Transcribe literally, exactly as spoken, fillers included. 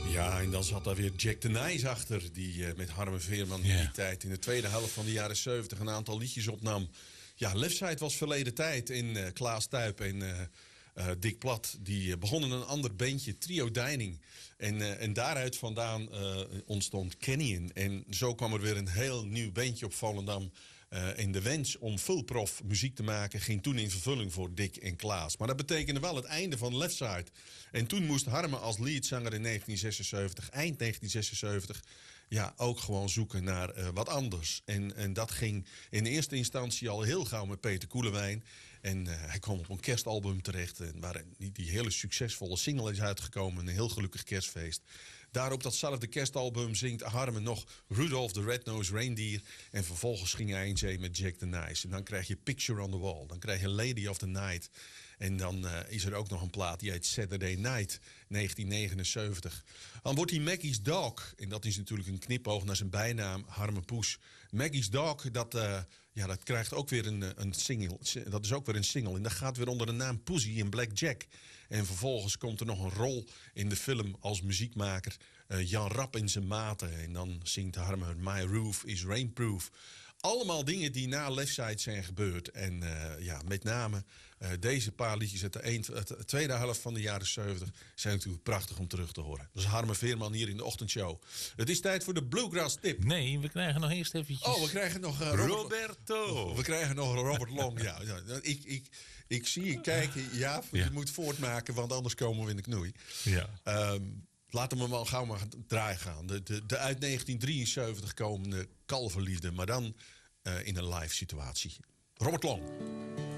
Ja, en dan zat daar weer Jack de Nys achter. Die uh, met Harme Veerman in Ja. die tijd in de tweede helft van de jaren zeventig een aantal liedjes opnam. Ja, Leftside was verleden tijd. En uh, Klaas Tuyp en uh, uh, Dick Plat die uh, begonnen een ander bandje, Trio Deining. En, uh, en daaruit vandaan uh, ontstond Canyon. En zo kwam er weer een heel nieuw bandje op Volendam. Uh, en de wens om fullprof muziek te maken ging toen in vervulling voor Dick en Klaas. Maar dat betekende wel het einde van Leftside. En toen moest Harme als leadzanger in negentien zesenzeventig, eind negentien zesenzeventig... ja, ook gewoon zoeken naar uh, wat anders. En, en dat ging in eerste instantie al heel gauw met Peter Koelewijn. En uh, hij kwam op een kerstalbum terecht. En waar die, die hele succesvolle single is uitgekomen. Een heel gelukkig kerstfeest. Daar op datzelfde kerstalbum zingt Harme nog Rudolph the Red-Nosed Reindeer. En vervolgens ging hij in zee met Jack the Nys. En dan krijg je Picture on the Wall. Dan krijg je Lady of the Night. En dan uh, is er ook nog een plaat die heet Saturday Night, negentien negenenzeventig. Dan wordt hij Maggie's Dog. En dat is natuurlijk een knipoog naar zijn bijnaam, Harme Poes. Maggie's Dog, dat, uh, ja, dat krijgt ook weer een, een single. Dat is ook weer een single. En dat gaat weer onder de naam Pussy in Black Jack. En vervolgens komt er nog een rol in de film als muziekmaker. Uh, Jan Rapp en zijn maten. En dan zingt Harme My Roof is Rainproof. Allemaal dingen die na Leftside zijn gebeurd. En uh, ja, met name uh, deze paar liedjes uit de, een, uit de tweede helft van de jaren zeventig... zijn natuurlijk prachtig om terug te horen. Dat is Harme Veerman hier in de ochtendshow. Het is tijd voor de Bluegrass Tip. Nee, we krijgen nog eerst eventjes... Oh, we krijgen nog... Uh, Robert, Roberto! We krijgen nog Robert Long. Ja, ja, ik, ik, ik zie je kijken. Ja, je Ja. moet voortmaken, want anders komen we in de knoei. Ja. Um, Laten we maar gauw maar draaien gaan. De, de, de uit negentien drieënzeventig komende Kalverliefde. Maar dan uh, in een live situatie. Robert Long.